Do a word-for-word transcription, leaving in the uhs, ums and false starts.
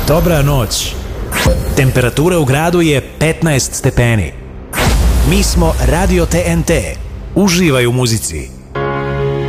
Dobra noć. Temperatura u gradu je petnaest stepeni. Mi smo Radio T N T. Uživaj u muzici.